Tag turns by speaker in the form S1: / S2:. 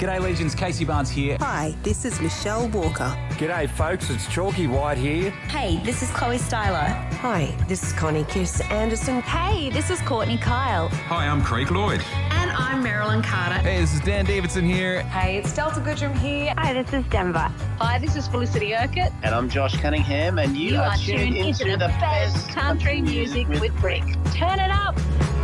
S1: G'day Legends, Casey Barnes here.
S2: Hi, this is Michelle Walker.
S3: G'day folks, it's Chalky White here.
S4: Hey, this is Chloe Styler.
S5: Hi, this is Connie Kiss Anderson.
S6: Hey, this is Courtney Kyle.
S7: Hi, I'm Craig Lloyd.
S8: And I'm Marilyn Carter.
S9: Hey, this is Dan Davidson here.
S10: Hey, it's Delta Goodrum here.
S11: Hi, this is Denver.
S12: Hi, this is Felicity Urquhart.
S13: And I'm Josh Cunningham, and you are tuned into the best country music with Rick.
S12: Turn it up.